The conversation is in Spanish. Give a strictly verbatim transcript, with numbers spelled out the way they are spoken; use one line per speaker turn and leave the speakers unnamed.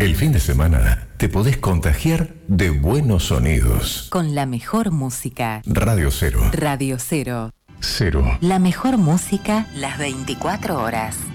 El fin de semana te podés contagiar de buenos sonidos.
Con la mejor música.
Radio Cero.
Radio Cero.
Cero.
La mejor música las veinticuatro horas.